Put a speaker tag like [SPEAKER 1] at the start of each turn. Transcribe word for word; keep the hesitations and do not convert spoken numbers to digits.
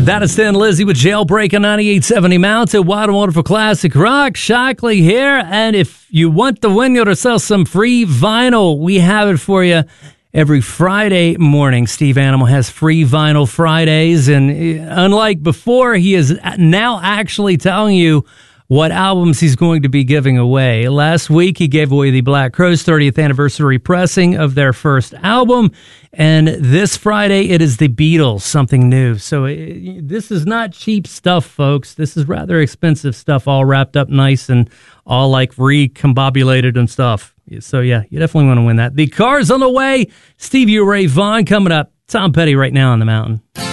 [SPEAKER 1] That is Thin Lizzy with Jailbreak on ninety-eight seventy Mountain. Wild and Wonderful Classic Rock. Shockley here. And if you want to win yourself some free vinyl, we have it for you every Friday morning. Steve Animal has free vinyl Fridays. And unlike before, he is now actually telling you what albums he's going to be giving away. Last week, he gave away the Black Crowes thirtieth anniversary pressing of their first album. And this Friday, it is the Beatles, something new. So it, this is not cheap stuff, folks. This is rather expensive stuff, all wrapped up nice and all like recombobulated and stuff. So yeah, you definitely want to win that. The car's on the way. Stevie Ray Vaughan coming up. Tom Petty right now on the mountain.